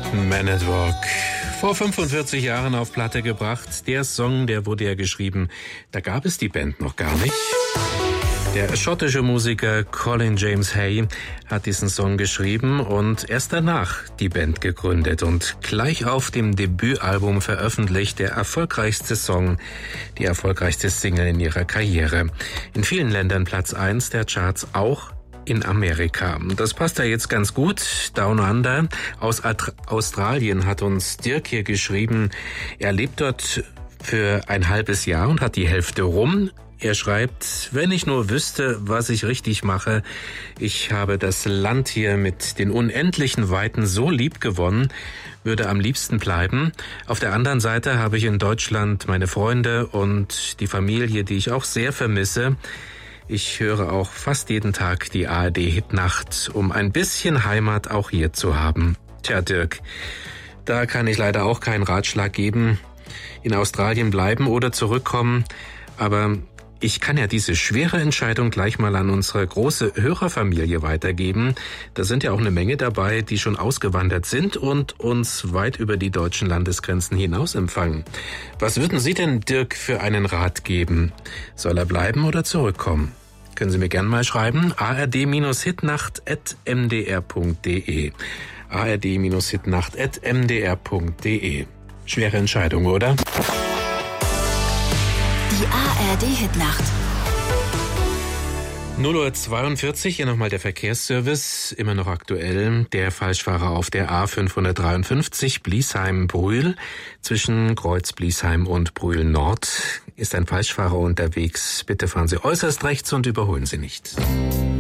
Man at Work. Vor 45 Jahren auf Platte gebracht. Der Song, der wurde ja geschrieben, da gab es die Band noch gar nicht. Der schottische Musiker Colin James Hay hat diesen Song geschrieben und erst danach die Band gegründet und gleich auf dem Debütalbum veröffentlicht, der erfolgreichste Song, die erfolgreichste Single in ihrer Karriere. In vielen Ländern Platz 1 der Charts, auch in Amerika. Das passt ja jetzt ganz gut. Down Under aus Australien hat uns Dirk hier geschrieben. Er lebt dort für ein halbes Jahr und hat die Hälfte rum. Er schreibt, wenn ich nur wüsste, was ich richtig mache. Ich habe das Land hier mit den unendlichen Weiten so lieb gewonnen, würde am liebsten bleiben. Auf der anderen Seite habe ich in Deutschland meine Freunde und die Familie, die ich auch sehr vermisse. Ich höre auch fast jeden Tag die ARD-Hitnacht, um ein bisschen Heimat auch hier zu haben. Tja, Dirk, da kann ich leider auch keinen Ratschlag geben. In Australien bleiben oder zurückkommen. Aber ich kann ja diese schwere Entscheidung gleich mal an unsere große Hörerfamilie weitergeben. Da sind ja auch eine Menge dabei, die schon ausgewandert sind und uns weit über die deutschen Landesgrenzen hinaus empfangen. Was würden Sie denn Dirk für einen Rat geben? Soll er bleiben oder zurückkommen? Können Sie mir gern mal schreiben. ard-hitnacht@mdr.de ard-hitnacht@mdr.de Schwere Entscheidung, oder? Die ARD-Hitnacht. 0:42 Uhr, hier nochmal der Verkehrsservice, immer noch aktuell. Der Falschfahrer auf der A553 Bliesheim-Brühl. Zwischen Kreuz Bliesheim und Brühl Nord ist ein Falschfahrer unterwegs. Bitte fahren Sie äußerst rechts und überholen Sie nicht.